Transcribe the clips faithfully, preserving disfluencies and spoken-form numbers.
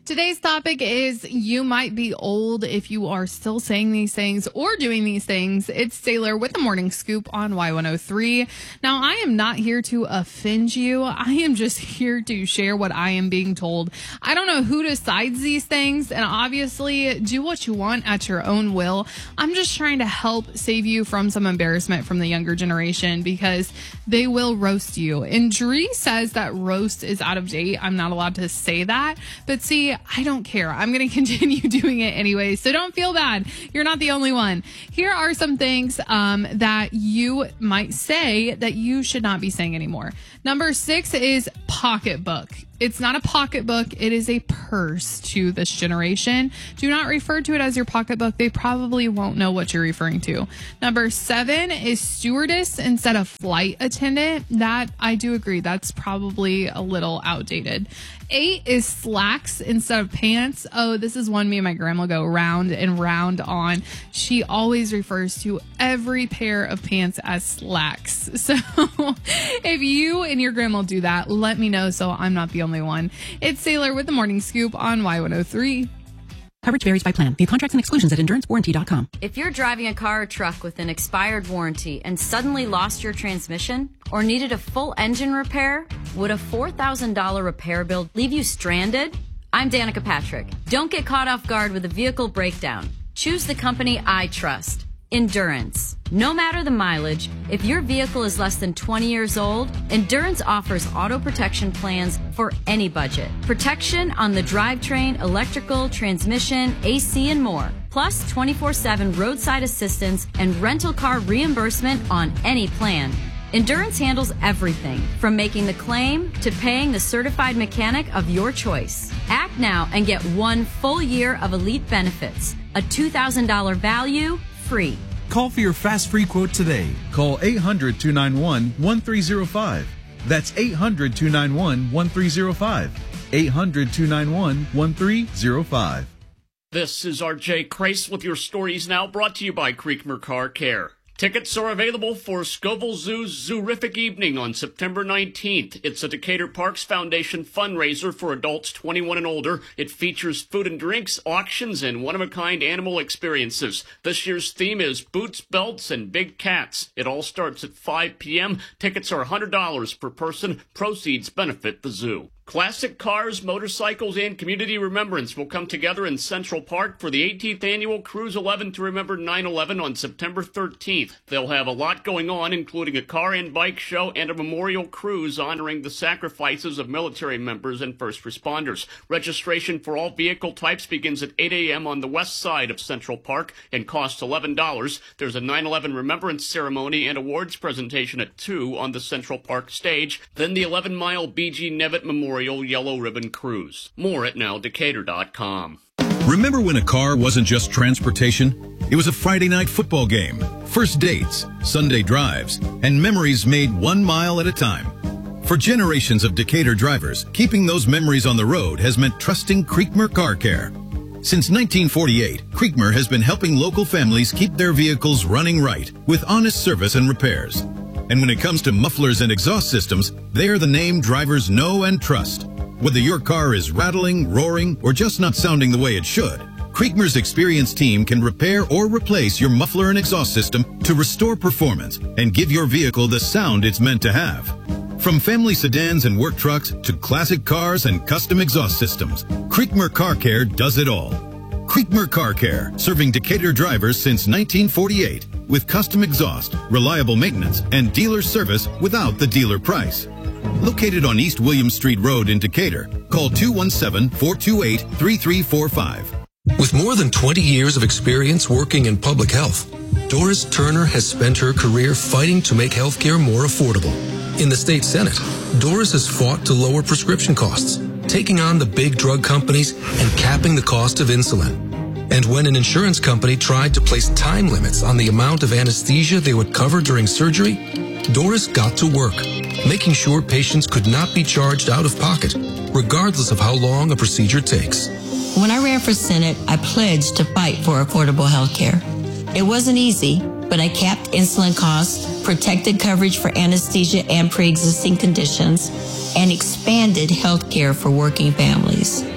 Today's topic is you might be old if you are still saying these things or doing these things. It's Taylor with the Morning Scoop on Y one oh three. Now, I am not here to offend you. I am just here to share what I am being told. I don't know who decides these things, and obviously do what you want at your own will. I'm just trying to help save you from some embarrassment from the younger generation because they will roast you. And Dree says that roast is out of date. I'm not allowed to say that, but see, I don't care. I'm going to continue doing it anyway, so don't feel bad. You're not the only one. Here are some things um, that you might say that you should not be saying anymore. Number six is pocketbook. It's not a pocketbook. It is a purse to this generation. Do not refer to it as your pocketbook. They probably won't know what you're referring to. Number seven is stewardess instead of flight attendant. That I do agree. That's probably a little outdated. Eight is slacks instead of pants. Oh, this is one me and my grandma go round and round on. She always refers to every pair of pants as slacks. So if you and your grandma do that, let me know so I'm not the only one. It's Sailor with the Morning Scoop on Y one oh three. Coverage varies by plan. View contracts and exclusions at endurance warranty dot com. If you're driving a car or truck with an expired warranty and suddenly lost your transmission or needed a full engine repair, would a four thousand dollars repair bill leave you stranded? I'm Danica Patrick. Don't get caught off guard with a vehicle breakdown. Choose the company I trust. Endurance. No matter the mileage, if your vehicle is less than twenty years old, Endurance offers auto protection plans for any budget. Protection on the drivetrain, electrical, transmission, A C, and more. Plus twenty-four seven roadside assistance and rental car reimbursement on any plan. Endurance handles everything from making the claim to paying the certified mechanic of your choice. Act now and get one full year of elite benefits. A two thousand dollars value, free. Call for your fast free quote today. Call eight hundred, two nine one, one three zero five. That's eight hundred, two nine one, one three zero five. eight hundred, two nine one, one three zero five. This is R J Crace with your stories now, brought to you by Creekmer Car Care. Tickets are available for Scoville Zoo's Zoorific Evening on September nineteenth. It's a Decatur Parks Foundation fundraiser for adults twenty-one and older. It features food and drinks, auctions, and one-of-a-kind animal experiences. This year's theme is Boots, Belts, and Big Cats. It all starts at five p.m. Tickets are one hundred dollars per person. Proceeds benefit the zoo. Classic cars, motorcycles, and community remembrance will come together in Central Park for the eighteenth annual Cruise eleven to Remember nine eleven on September thirteenth. They'll have a lot going on, including a car and bike show and a memorial cruise honoring the sacrifices of military members and first responders. Registration for all vehicle types begins at eight a.m. on the west side of Central Park and costs eleven dollars. There's a nine eleven remembrance ceremony and awards presentation at two on the Central Park stage. Then the eleven mile B G Nevitt Memorial Yellow Ribbon Cruise. More at now decatur dot com. Remember when a car wasn't just transportation? It was a Friday night football game, first dates, Sunday drives, and memories made one mile at a time. For generations of Decatur drivers, keeping those memories on the road has meant trusting Creekmer Car Care. Since nineteen forty-eight, Creekmer has been helping local families keep their vehicles running right with honest service and repairs. And when it comes to mufflers and exhaust systems, they are the name drivers know and trust. Whether your car is rattling, roaring, or just not sounding the way it should, Creekmer's experienced team can repair or replace your muffler and exhaust system to restore performance and give your vehicle the sound it's meant to have. From family sedans and work trucks to classic cars and custom exhaust systems, Creekmer Car Care does it all. Creekmer Car Care, serving Decatur drivers since nineteen forty-eight, with custom exhaust, reliable maintenance, and dealer service without the dealer price. Located on East William Street Road in Decatur, call two one seven, four two eight, three three four five. With more than twenty years of experience working in public health, Doris Turner has spent her career fighting to make healthcare more affordable. In the state Senate, Doris has fought to lower prescription costs, taking on the big drug companies and capping the cost of insulin. And when an insurance company tried to place time limits on the amount of anesthesia they would cover during surgery, Doris got to work, making sure patients could not be charged out of pocket, regardless of how long a procedure takes. When I ran for Senate, I pledged to fight for affordable health care. It wasn't easy, but I capped insulin costs, protected coverage for anesthesia and pre-existing conditions, and expanded health care for working families.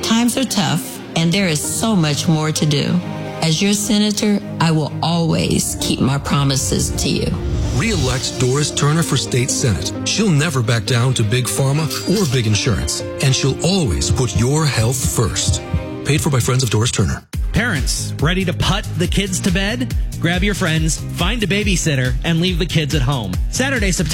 Times are tough, and there is so much more to do. As your senator, I will always keep my promises to you. Re-elect Doris Turner for State Senate. She'll never back down to big pharma or big insurance, and she'll always put your health first. Paid for by Friends of Doris Turner. Parents, ready to put the kids to bed? Grab your friends, find a babysitter, and leave the kids at home. Saturday, September